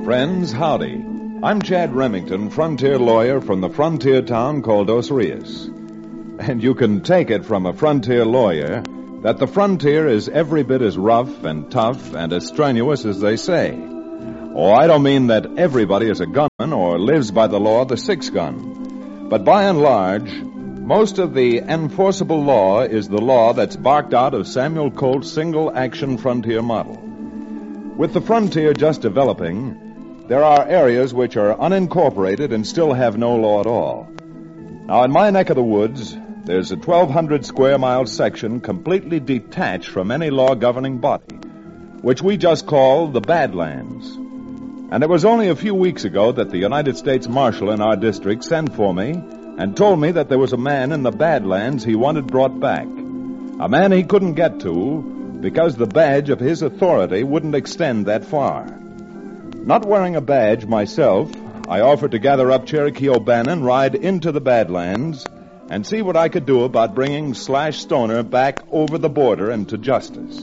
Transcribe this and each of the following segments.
Friends, howdy. I'm Chad Remington, frontier lawyer from the frontier town called Dos Rios. And you can take it from a frontier lawyer that the frontier is every bit as rough and tough and as strenuous as they say. Oh, I don't mean that everybody is a gunman or lives by the law of the six gun. But by and large, most of the enforceable law is the law that's barked out of Samuel Colt's single-action frontier model. With the frontier just developing, there are areas which are unincorporated and still have no law at all. Now, in my neck of the woods, there's a 1,200 square mile section completely detached from any law governing body, which we just call the Badlands. And it was only a few weeks ago that the United States Marshal in our district sent for me and told me that there was a man in the Badlands he wanted brought back. A man he couldn't get to because the badge of his authority wouldn't extend that far. Not wearing a badge myself, I offered to gather up Cherokee O'Bannon, ride into the Badlands, and see what I could do about bringing Slash Stoner back over the border and to justice.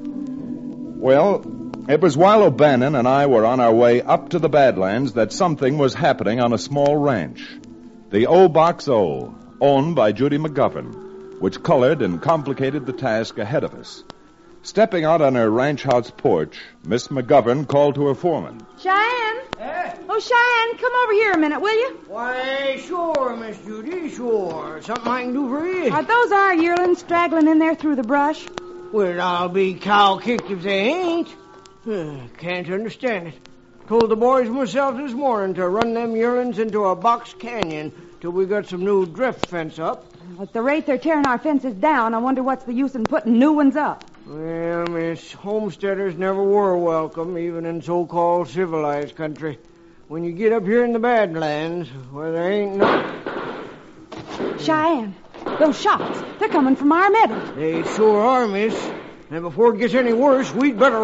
Well, it was while O'Bannon and I were on our way up to the Badlands that something was happening on a small ranch, the O-Box O, owned by Judy McGovern, which colored and complicated the task ahead of us. Stepping out on her ranch house porch, Miss McGovern called to her foreman. Cheyenne? Oh, Cheyenne, come over here a minute, will you? Why, sure, Miss Judy, sure. Something I can do for you? Are those our yearlings straggling in there through the brush? Well, I'll be cow-kicked if they ain't. Can't understand it. Told the boys myself this morning to run them yearlings into a box canyon till we got some new drift fence up. At the rate they're tearing our fences down, I wonder what's the use in putting new ones up. Well, Miss, homesteaders never were welcome, even in so-called civilized country. When you get up here in the Badlands, where there ain't no... Cheyenne, those shots, they're coming from our meadow. They sure are, Miss. And before it gets any worse, we'd better